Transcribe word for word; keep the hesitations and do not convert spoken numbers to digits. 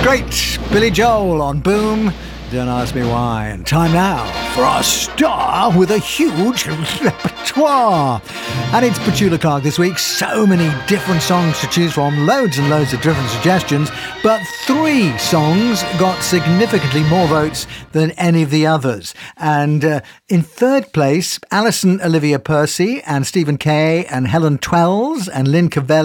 Great Billy Joel on Boom. Don't ask me why. And time now for our star with a huge repertoire. And it's Petula Clark this week. So many different songs to choose from. Loads and loads of different suggestions. But three songs got significantly more votes than any of the others. And uh, in third place, Alison Olivia Percy and Stephen Kay and Helen Twells and Lynn Cavell